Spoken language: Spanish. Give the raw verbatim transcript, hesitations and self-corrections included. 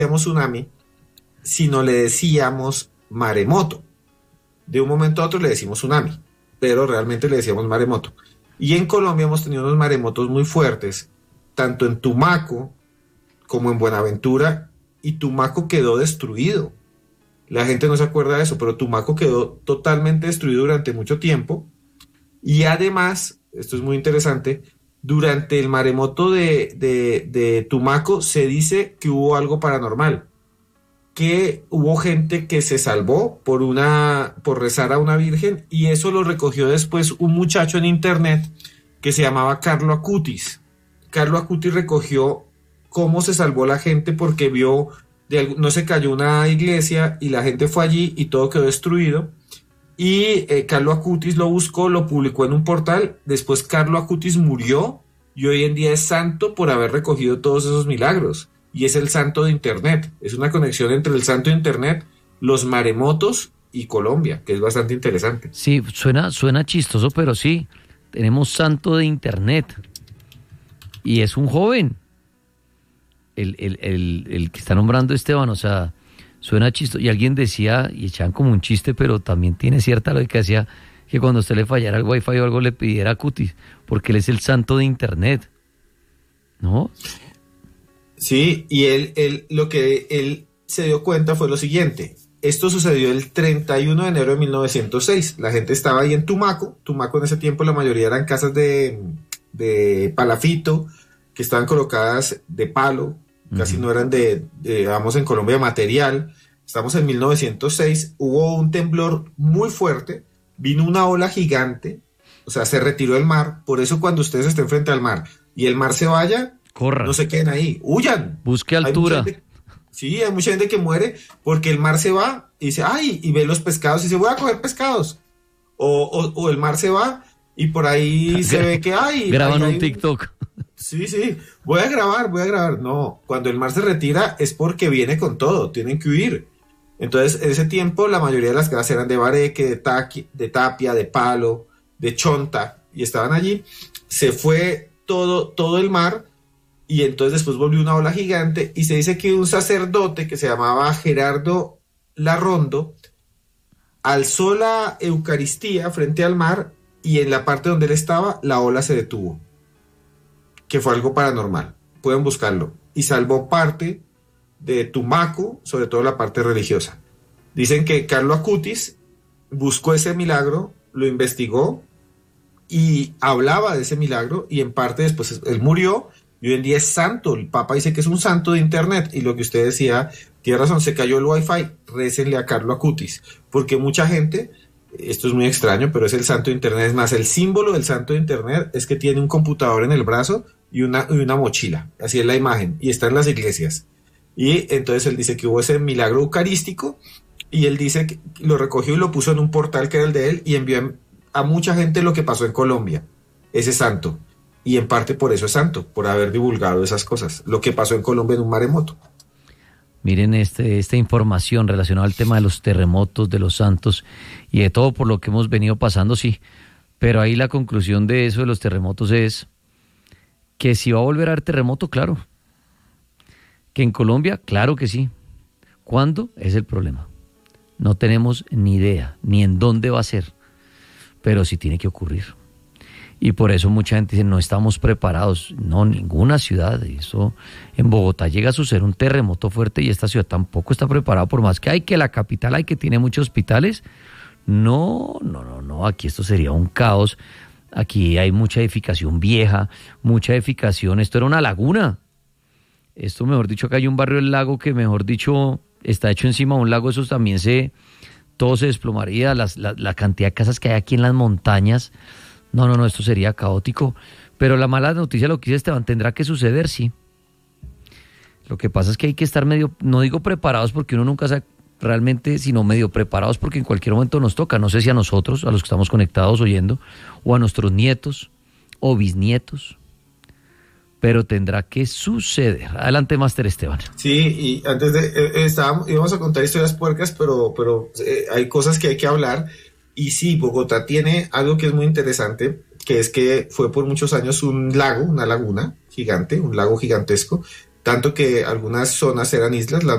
decíamos tsunami, sino le decíamos maremoto. De un momento a otro le decimos tsunami, pero realmente le decíamos maremoto. Y en Colombia hemos tenido unos maremotos muy fuertes, tanto en Tumaco como en Buenaventura, y Tumaco quedó destruido. La gente no se acuerda de eso, pero Tumaco quedó totalmente destruido durante mucho tiempo. Y además, esto es muy interesante, durante el maremoto de, de, de Tumaco se dice que hubo algo paranormal, que hubo gente que se salvó por, una, por rezar a una virgen, y eso lo recogió después un muchacho en internet que se llamaba Carlo Acutis. Carlo Acutis recogió cómo se salvó la gente porque vio, de, no se cayó una iglesia y la gente fue allí y todo quedó destruido. Y eh, Carlo Acutis lo buscó, lo publicó en un portal. Después Carlo Acutis murió y hoy en día es santo por haber recogido todos esos milagros. Y es el santo de Internet. Es una conexión entre el santo de Internet, los maremotos y Colombia, que es bastante interesante. Sí, suena, suena chistoso, pero sí, tenemos santo de Internet. Y es un joven, el, el, el, el que está nombrando Esteban, o sea, suena chistoso. Y alguien decía, y echaban como un chiste, pero también tiene cierta lógica, decía que cuando a usted le fallara el wifi o algo le pidiera a Cutis, porque él es el santo de Internet, ¿no? Sí, y él, él, lo que él se dio cuenta fue lo siguiente. Esto sucedió el treinta y uno de enero de mil novecientos seis. La gente estaba ahí en Tumaco. Tumaco en ese tiempo la mayoría eran casas de, de palafito, que estaban colocadas de palo, casi uh-huh. no eran de, de, vamos, en Colombia, material. Estamos en mil novecientos seis, hubo un temblor muy fuerte, vino una ola gigante, o sea, se retiró el mar. Por eso cuando ustedes estén frente al mar y el mar se vaya, corran, no se queden ahí, huyan. Busque altura. Hay sí, hay mucha gente que muere porque el mar se va y dice, ay, y ve los pescados y dice, voy a coger pescados. O, o, o el mar se va y por ahí se ve que hay. Graban hay, un TikTok. Sí, sí, voy a grabar, voy a grabar. No, cuando el mar se retira es porque viene con todo, tienen que huir. Entonces, en ese tiempo la mayoría de las casas eran de bareque, de, taqui, de tapia, de palo, de chonta, y estaban allí. Se fue todo, todo el mar. Y entonces después volvió una ola gigante y se dice que un sacerdote que se llamaba Gerardo Larrondo alzó la Eucaristía frente al mar y en la parte donde él estaba la ola se detuvo, que fue algo paranormal, pueden buscarlo, y salvó parte de Tumaco, sobre todo la parte religiosa. Dicen que Carlo Acutis buscó ese milagro, lo investigó y hablaba de ese milagro y en parte después él murió. Y hoy en día es santo, el Papa dice que es un santo de Internet, y lo que usted decía, tiene razón, se cayó el wifi, récenle a Carlo Acutis, porque mucha gente, esto es muy extraño, pero es el santo de Internet. Es más, el símbolo del santo de Internet es que tiene un computador en el brazo y una, y una mochila, así es la imagen, y está en las iglesias. Y entonces él dice que hubo ese milagro eucarístico, y él dice que lo recogió y lo puso en un portal que era el de él, y envió a mucha gente lo que pasó en Colombia, ese santo. Y en parte por eso es santo, por haber divulgado esas cosas, lo que pasó en Colombia en un maremoto. Miren este, esta información relacionada al tema de los terremotos, de los santos y de todo por lo que hemos venido pasando, sí. Pero ahí la conclusión de eso de los terremotos es que si va a volver a haber terremoto, claro. Que en Colombia, claro que sí. ¿Cuándo? Es el problema. No tenemos ni idea, ni en dónde va a ser, pero sí tiene que ocurrir. Y por eso mucha gente dice, no estamos preparados. No, ninguna ciudad. Eso en Bogotá llega a suceder un terremoto fuerte y esta ciudad tampoco está preparada, por más que hay que la capital, hay que tiene muchos hospitales. No, no, no, no, aquí esto sería un caos. Aquí hay mucha edificación vieja, mucha edificación. Esto era una laguna. Esto, mejor dicho, acá hay un barrio del lago que, mejor dicho, está hecho encima de un lago. Eso también se, todo se desplomaría. Las, la, la cantidad de casas que hay aquí en las montañas. No, no, no, esto sería caótico. Pero la mala noticia, lo que dice Esteban, tendrá que suceder, sí. Lo que pasa es que hay que estar medio, no digo preparados porque uno nunca sabe realmente, sino medio preparados porque en cualquier momento nos toca. No sé si a nosotros, a los que estamos conectados oyendo, o a nuestros nietos o bisnietos. Pero tendrá que suceder. Adelante, Máster Esteban. Sí, y antes de, eh, estábamos, íbamos a contar historias puercas, pero, pero eh, hay cosas que hay que hablar. Y sí, Bogotá tiene algo que es muy interesante, que es que fue por muchos años un lago, una laguna gigante, un lago gigantesco, tanto que algunas zonas eran islas, la